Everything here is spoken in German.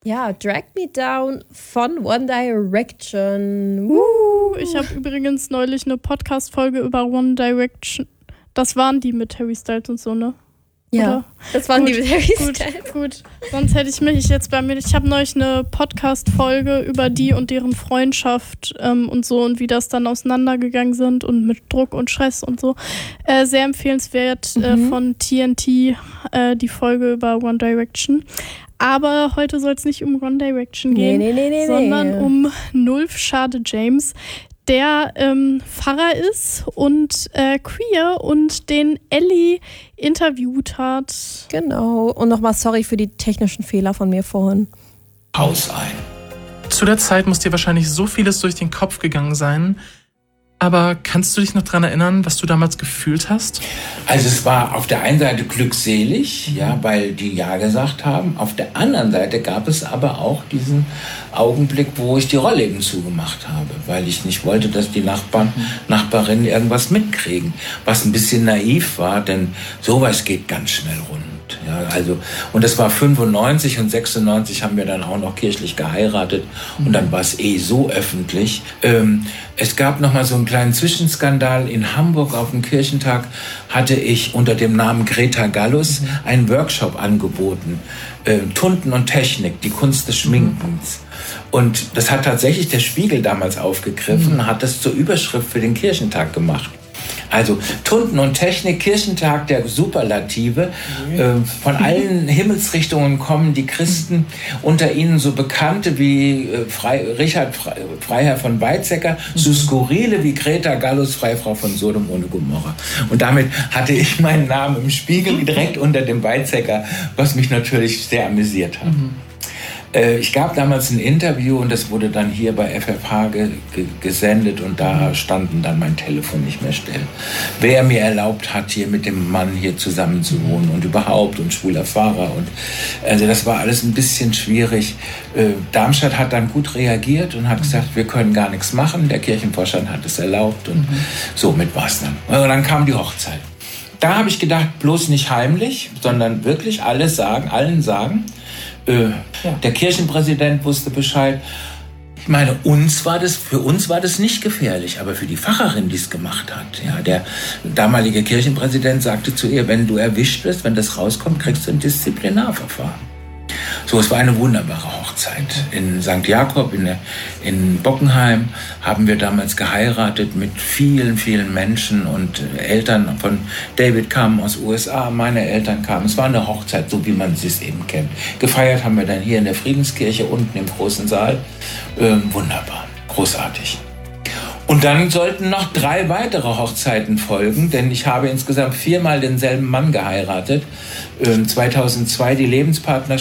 Ja, Drag Me Down von One Direction. Ich habe übrigens neulich eine Podcast-Folge über One Direction. Das waren die mit Harry Styles und so, ne? Ja, oder? Das waren die mit Harry Styles. Gut. Sonst hätte ich mich jetzt bei mir... Ich habe neulich eine Podcast-Folge über die und deren Freundschaft und so und wie das dann auseinandergegangen sind und mit Druck und Stress und so. Sehr empfehlenswert von TNT, die Folge über One Direction. Aber heute soll es nicht um One Direction gehen, sondern um Nulf Schade James, der Pfarrer ist und queer und den Ellie interviewt hat. Genau. Und nochmal sorry für die technischen Fehler von mir vorhin. Haus ein. Zu der Zeit muss dir wahrscheinlich so vieles durch den Kopf gegangen sein. Aber kannst du dich noch daran erinnern, was du damals gefühlt hast? Also es war auf der einen Seite glückselig, ja, weil die Ja gesagt haben. Auf der anderen Seite gab es aber auch diesen Augenblick, wo ich die Rollläden zugemacht habe, weil ich nicht wollte, dass die Nachbarinnen irgendwas mitkriegen. Was ein bisschen naiv war, denn sowas geht ganz schnell rund. Ja, also, und das war 95 und 96 haben wir dann auch noch kirchlich geheiratet und dann war es so öffentlich. Es gab noch mal so einen kleinen Zwischenskandal in Hamburg. Auf dem Kirchentag hatte ich unter dem Namen Greta Gallus einen Workshop angeboten. Tunten und Technik, die Kunst des Schminkens. Und das hat tatsächlich der Spiegel damals aufgegriffen und hat das zur Überschrift für den Kirchentag gemacht. Also Tunten und Technik, Kirchentag der Superlative. Von allen Himmelsrichtungen kommen die Christen, unter ihnen so Bekannte wie Richard Freiherr von Weizsäcker, so skurrile wie Greta Gallus, Freifrau von Sodom ohne Gomorra. Und damit hatte ich meinen Namen im Spiegel direkt unter dem Weizsäcker, was mich natürlich sehr amüsiert hat. Ich gab damals ein Interview und das wurde dann hier bei FFH gesendet und da standen dann mein Telefon nicht mehr still. Wer mir erlaubt hat, hier mit dem Mann hier zusammen zu wohnen und überhaupt und schwuler Fahrer und also das war alles ein bisschen schwierig. Darmstadt hat dann gut reagiert und hat gesagt, wir können gar nichts machen. Der Kirchenvorstand hat es erlaubt und somit war es dann. Und dann kam die Hochzeit. Da habe ich gedacht, bloß nicht heimlich, sondern wirklich allen sagen. Der Kirchenpräsident wusste Bescheid. Ich meine, für uns war das nicht gefährlich, aber für die Pfarrerin, die es gemacht hat. Ja, der damalige Kirchenpräsident sagte zu ihr, wenn du erwischt wirst, wenn das rauskommt, kriegst du ein Disziplinarverfahren. So, es war eine wunderbare Hochzeit. In St. Jakob, in Bockenheim, haben wir damals geheiratet mit vielen, vielen Menschen und Eltern von David kamen aus USA, meine Eltern kamen. Es war eine Hochzeit, so wie man es eben kennt. Gefeiert haben wir dann hier in der Friedenskirche unten im großen Saal. Wunderbar, großartig. Und dann sollten noch 3 weitere Hochzeiten folgen, denn ich habe insgesamt 4-mal denselben Mann geheiratet. 2002 die Lebenspartnerschaft